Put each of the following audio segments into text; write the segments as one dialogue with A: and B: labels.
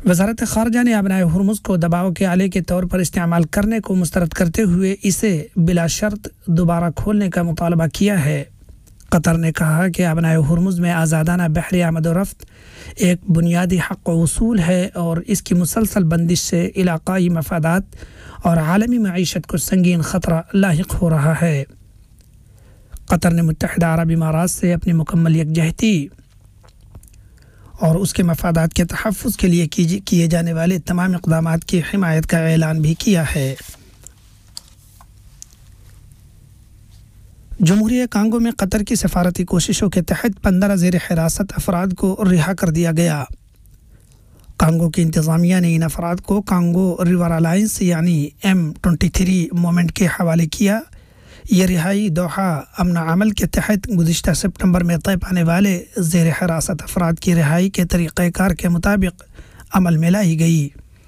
A: وزارت خارجہ نے ابنائے ہرمز کو دباؤ کے آلے کے طور پر استعمال کرنے کو مسترد کرتے ہوئے اسے بلا شرط دوبارہ کھولنے کا مطالبہ کیا ہے۔ قطر نے کہا کہ ابنائے ہرمز میں آزادانہ بحری آمد و رفت ایک بنیادی حق و اصول ہے اور اس کی مسلسل بندش سے علاقائی مفادات اور عالمی معیشت کو سنگین خطرہ لاحق ہو رہا ہے۔ قطر نے متحدہ عرب امارات سے اپنی مکمل یکجہتی اور اس کے مفادات کے تحفظ کے لیے کیے جانے والے تمام اقدامات کی حمایت کا اعلان بھی کیا ہے۔ جمہوریہ کانگو میں قطر کی سفارتی کوششوں کے تحت 15 زیر حراست افراد کو رہا کر دیا گیا۔ کانگو کی انتظامیہ نے ان افراد کو کانگو ریور الائنس یعنی M23 موومنٹ کے حوالے کیا۔ یہ رہائی دوحہ امن عمل کے تحت گزشتہ سپٹمبر میں طے پانے والے زیر حراست افراد کی رہائی کے طریقہ کار کے مطابق عمل میں لائی گئی۔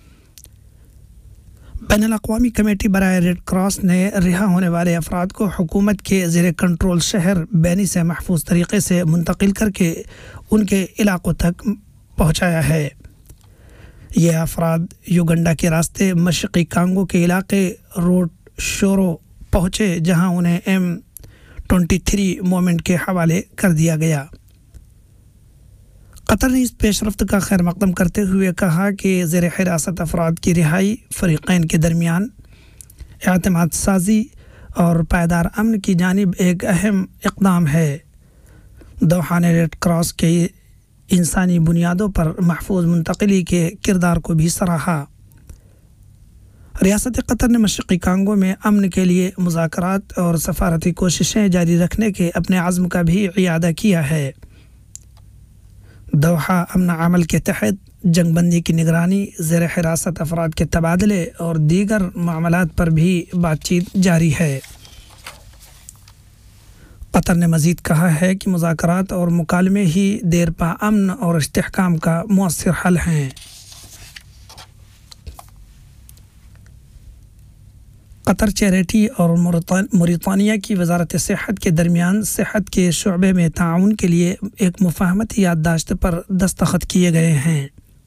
A: بین الاقوامی کمیٹی برائے ریڈ کراس نے رہا ہونے والے افراد کو حکومت کے زیر کنٹرول شہر بینی سے محفوظ طریقے سے منتقل کر کے ان کے علاقوں تک پہنچایا ہے۔ یہ افراد یوگنڈا کے راستے مشرقی کانگو کے علاقے روڈ شورو پہنچے جہاں انہیں M23 موومنٹ کے حوالے کر دیا گیا۔ قطر نے اس پیش رفت کا خیر مقدم کرتے ہوئے کہا کہ زیر حراست افراد کی رہائی فریقین کے درمیان اعتماد سازی اور پائیدار امن کی جانب ایک اہم اقدام ہے۔ دوحہ نے ریڈ کراس کے انسانی بنیادوں پر محفوظ منتقلی کے کردار کو بھی سراہا۔ ریاست قطر نے مشرقی کانگو میں امن کے لیے مذاکرات اور سفارتی کوششیں جاری رکھنے کے اپنے عزم کا بھی اعادہ کیا ہے۔ دوحہ امن عمل کے تحت جنگ بندی کی نگرانی، زیر حراست افراد کے تبادلے اور دیگر معاملات پر بھی بات چیت جاری ہے۔ قطر نے مزید کہا ہے کہ مذاکرات اور مکالمے ہی دیرپا امن اور استحکام کا مؤثر حل ہیں۔ قطر چیریٹی اور موریطانیہ کی وزارت صحت کے درمیان صحت کے شعبے میں تعاون کے لیے ایک مفاہمتی یادداشت پر دستخط کیے گئے ہیں۔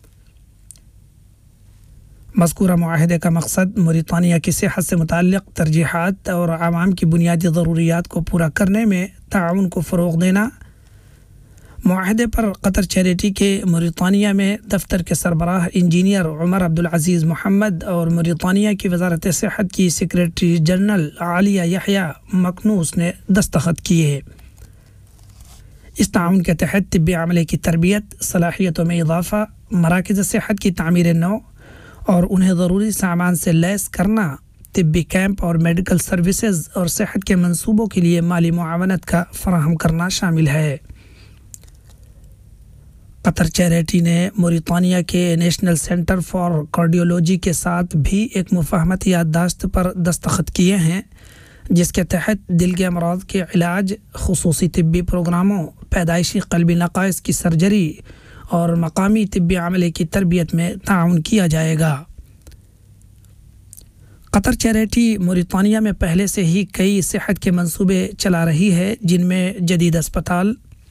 A: مذکورہ معاہدے کا مقصد موریطانیہ کی صحت سے متعلق ترجیحات اور عوام کی بنیادی ضروریات کو پورا کرنے میں تعاون کو فروغ دینا۔ معاہدے پر قطر چیریٹی کے موریطانیہ میں دفتر کے سربراہ انجینئر عمر عبدالعزیز محمد اور موریطانیہ کی وزارت صحت کی سیکریٹری جنرل عالیہ یحییٰ مکنوس نے دستخط کیے۔ اس تعاون کے تحت طبی عملے کی تربیت، صلاحیتوں میں اضافہ، مراکز صحت کی تعمیر نو اور انہیں ضروری سامان سے لیس کرنا، طبی کیمپ اور میڈیکل سروسز اور صحت کے منصوبوں کے لیے مالی معاونت کا فراہم کرنا شامل ہے۔ قطر چیریٹی نے موریطانیہ کے نیشنل سینٹر فار کارڈیولوجی کے ساتھ بھی ایک مفاہمتی یادداشت پر دستخط کیے ہیں، جس کے تحت دل کے امراض کے علاج، خصوصی طبی پروگراموں، پیدائشی قلبی نقائص کی سرجری اور مقامی طبی عملے کی تربیت میں تعاون کیا جائے گا۔ قطر چیریٹی موریطانیہ میں پہلے سے ہی کئی صحت کے منصوبے چلا رہی ہے، جن میں جدید اسپتال،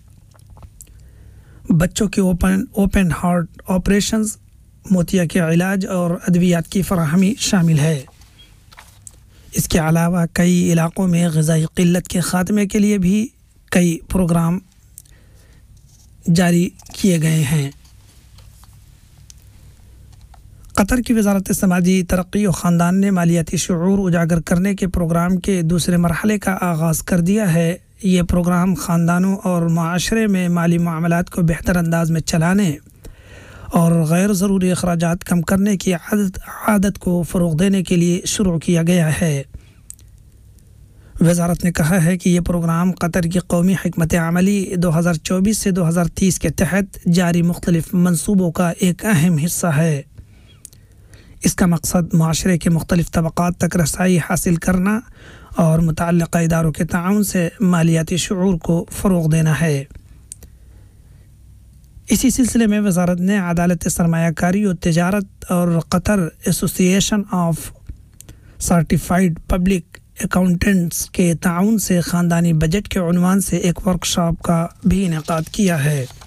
A: بچوں کے اوپن ہارٹ آپریشنز، موتیا کے علاج اور ادویات کی فراہمی شامل ہے۔ اس کے علاوہ کئی علاقوں میں غذائی قلت کے خاتمے کے لیے بھی کئی پروگرام جاری کیے گئے ہیں۔ قطر کی وزارت سماجی ترقی و خاندان نے مالیاتی شعور اجاگر کرنے کے پروگرام کے دوسرے مرحلے کا آغاز کر دیا ہے۔ یہ پروگرام خاندانوں اور معاشرے میں مالی معاملات کو بہتر انداز میں چلانے اور غیر ضروری اخراجات کم کرنے کی عادت کو فروغ دینے کے لیے شروع کیا گیا ہے۔ وزارت نے کہا ہے کہ یہ پروگرام قطر کی قومی حکمت عملی 2024 سے 2030 کے تحت جاری مختلف منصوبوں کا ایک اہم حصہ ہے۔ اس کا مقصد معاشرے کے مختلف طبقات تک رسائی حاصل کرنا اور متعلقہ اداروں کے تعاون سے مالیاتی شعور کو فروغ دینا ہے۔ اسی سلسلے میں وزارت نے عدالت سرمایہ کاری و تجارت اور قطر ایسوسی ایشن آف سرٹیفائیڈ پبلک اکاؤنٹنٹس کے تعاون سے خاندانی بجٹ کے عنوان سے ایک ورکشاپ کا بھی انعقاد کیا ہے۔